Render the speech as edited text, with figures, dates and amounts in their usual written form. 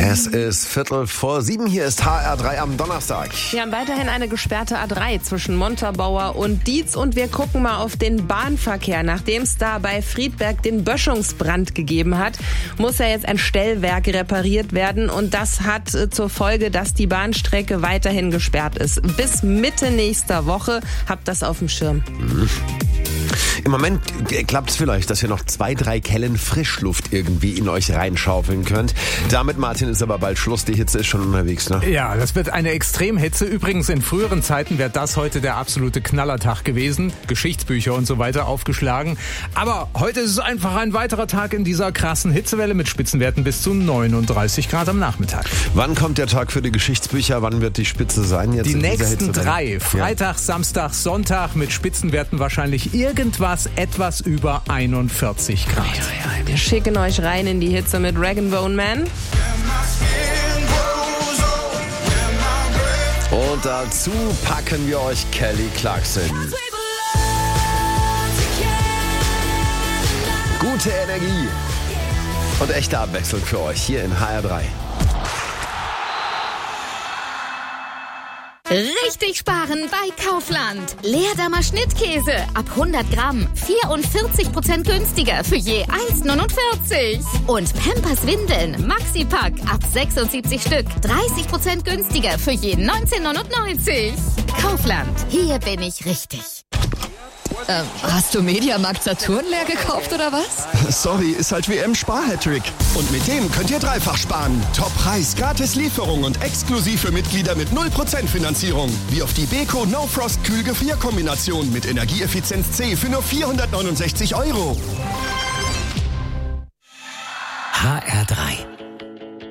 Es ist 6:45. Hier ist HR3 am Donnerstag. Wir haben weiterhin eine gesperrte A3 zwischen Montabaur und Dietz und wir gucken mal auf den Bahnverkehr. Nachdem es da bei Friedberg den Böschungsbrand gegeben hat, muss ja jetzt ein Stellwerk repariert werden und das hat zur Folge, dass die Bahnstrecke weiterhin gesperrt ist. Bis Mitte nächster Woche. Habt das auf dem Schirm. Im Moment klappt es vielleicht, dass ihr noch 2-3 Kellen Frischluft irgendwie in euch reinschaufeln könnt. Damit, Martin, ist aber bald Schluss. Die Hitze ist schon unterwegs, ne? Ja, das wird eine Extremhitze. Übrigens, in früheren Zeiten wäre das heute der absolute Knallertag gewesen. Geschichtsbücher und so weiter aufgeschlagen. Aber heute ist es einfach ein weiterer Tag in dieser krassen Hitzewelle mit Spitzenwerten bis zu 39 Grad am Nachmittag. Wann kommt der Tag für die Geschichtsbücher? Wann wird die Spitze sein? Jetzt die in dieser nächsten Hitzewelle? 3, Freitag, Samstag, Sonntag mit Spitzenwerten wahrscheinlich irgendwas etwas über 41 Grad. Ja, wir schicken euch rein in die Hitze mit Rag & Bone Man. Und dazu packen wir euch Kelly Clarkson. Gute Energie und echte Abwechslung für euch hier in HR3. Richtig sparen bei Kaufland. Leerdammer Schnittkäse ab 100 Gramm 44% günstiger für je 1,49. Und Pampers Windeln Maxi-Pack ab 76 Stück 30% günstiger für je 19,99. Kaufland, hier bin ich richtig. Hast du Mediamarkt Saturn leer gekauft oder was? Sorry, ist halt WM-Spar-Hattrick. Und mit dem könnt ihr dreifach sparen. Top-Preis, gratis Lieferung und exklusiv für Mitglieder mit 0% Finanzierung. Wie auf die Beko No Frost Kühl-Gefrier-Kombination mit Energieeffizienz C für nur 469 €. HR3